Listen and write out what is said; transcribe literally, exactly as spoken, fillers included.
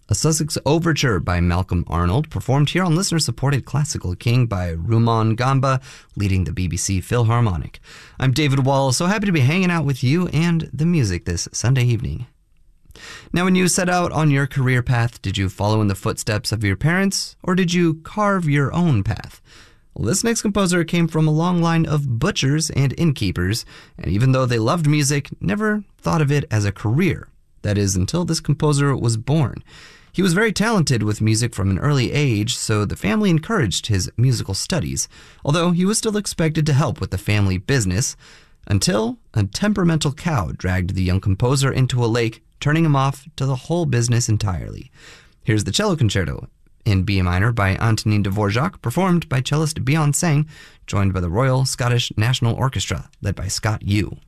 A Sussex Overture by Malcolm Arnold, performed here on listener-supported Classical King by Rumon Gamba, leading the B B C Philharmonic. I'm David Wall, so happy to be hanging out with you and the music this Sunday evening. Now, when you set out on your career path, did you follow in the footsteps of your parents, or did you carve your own path? Well, this next composer came from a long line of butchers and innkeepers, and even though they loved music, never thought of it as a career. That is, until this composer was born. He was very talented with music from an early age, so the family encouraged his musical studies, although he was still expected to help with the family business, until a temperamental cow dragged the young composer into a lake, turning him off to the whole business entirely. Here's the Cello Concerto in B minor by Antonin Dvorak, performed by cellist Beyonce, joined by the Royal Scottish National Orchestra, led by Scott Yu.